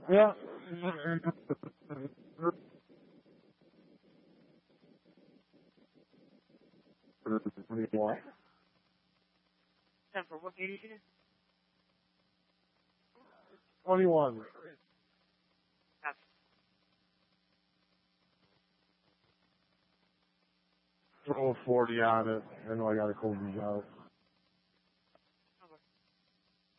Yeah. What? For what game again? 21. Throw a 40 on it. I know I got to close these out.